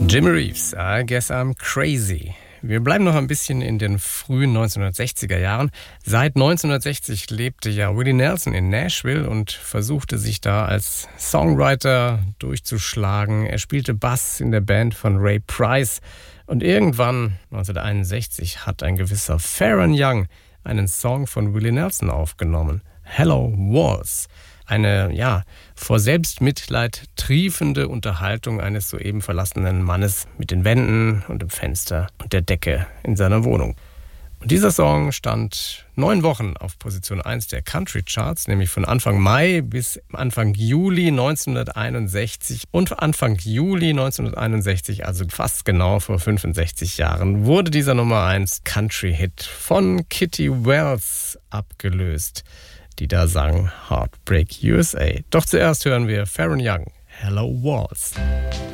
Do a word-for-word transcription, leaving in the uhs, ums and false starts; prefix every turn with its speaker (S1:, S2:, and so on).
S1: Jimmy Reeves, I Guess I'm Crazy. Wir bleiben noch ein bisschen in den frühen neunzehnhundertsechziger Jahren. Seit neunzehnhundertsechzig lebte ja Willie Nelson in Nashville und versuchte sich da als Songwriter durchzuschlagen. Er spielte Bass in der Band von Ray Price. Und irgendwann, neunzehnhunderteinundsechzig, hat ein gewisser Faron Young einen Song von Willie Nelson aufgenommen. Hello Walls. Eine, ja, vor Selbstmitleid triefende Unterhaltung eines soeben verlassenen Mannes mit den Wänden und dem Fenster und der Decke in seiner Wohnung. Und dieser Song stand neun Wochen auf Position eins der Country Charts, nämlich von Anfang Mai bis Anfang Juli neunzehnhunderteinundsechzig. Und Anfang Juli neunzehnhunderteinundsechzig, also fast genau vor fünfundsechzig Jahren, wurde dieser Nummer eins Country-Hit von Kitty Wells abgelöst, die da sang Heartbreak U S A. Doch zuerst hören wir Faron Young, Hello Walls.